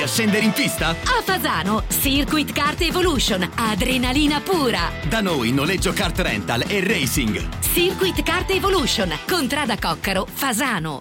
scendere in pista? A Fasano, Circuit Kart Evolution, adrenalina pura. Da noi noleggio kart rental e racing. Circuit Kart Evolution, Contrada Coccaro, Fasano.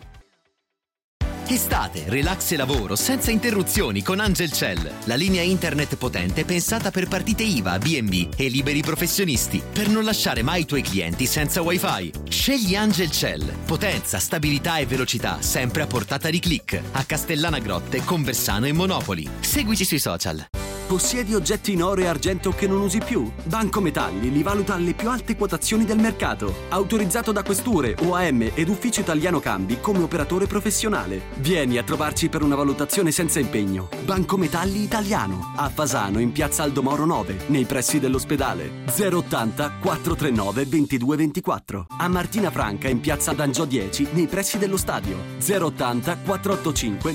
Estate, relax e lavoro senza interruzioni con Angelcell, la linea internet potente pensata per partite IVA, B&B e liberi professionisti, per non lasciare mai i tuoi clienti senza wifi. Scegli Angelcell, potenza, stabilità e velocità sempre a portata di click, a Castellana Grotte, Conversano e Monopoli. Seguici sui social. Possiedi oggetti in oro e argento che non usi più? Banco Metalli li valuta alle più alte quotazioni del mercato. Autorizzato da questure, OAM ed Ufficio Italiano Cambi come operatore professionale. Vieni a trovarci per una valutazione senza impegno. Banco Metalli Italiano. A Fasano in piazza Aldomoro 9, nei pressi dell'ospedale. 080 439 2224. A Martina Franca in piazza D'Angiò 10, nei pressi dello stadio. 080 485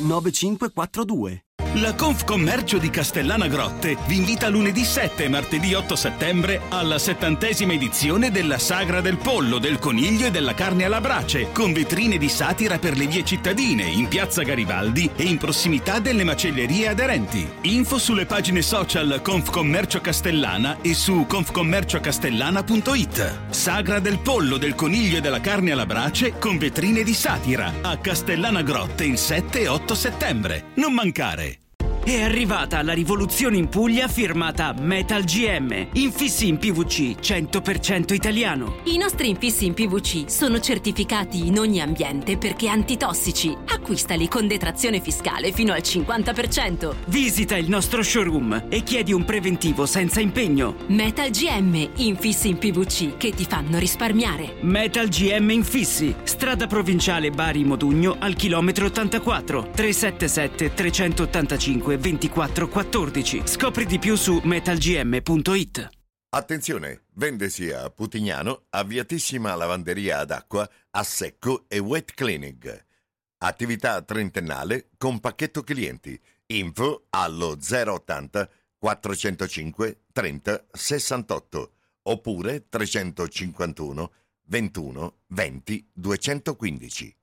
9542. La Confcommercio di Castellana Grotte vi invita lunedì 7 e martedì 8 settembre alla 70ª edizione della Sagra del Pollo, del Coniglio e della Carne alla Brace, con vetrine di satira per le vie cittadine in piazza Garibaldi e in prossimità delle macellerie aderenti. Info sulle pagine social Confcommercio Castellana e su confcommerciocastellana.it. Sagra del Pollo, del Coniglio e della Carne alla Brace con vetrine di satira a Castellana Grotte il 7 e 8 settembre. Non mancare! È arrivata la rivoluzione in Puglia firmata Metal GM. Infissi in PVC 100% italiano. I nostri infissi in PVC sono certificati in ogni ambiente perché antitossici. Acquistali con detrazione fiscale fino al 50%. Visita il nostro showroom e chiedi un preventivo senza impegno. Metal GM, infissi in PVC che ti fanno risparmiare. Metal GM Infissi, strada provinciale Bari Modugno al chilometro 84, 377 385 2414. Scopri di più su metalgm.it. Attenzione, vendesi a Putignano, avviatissima lavanderia ad acqua, a secco e wet cleaning. Attività trentennale con pacchetto clienti. Info allo 080 405 30 68 oppure 351 21 20 215.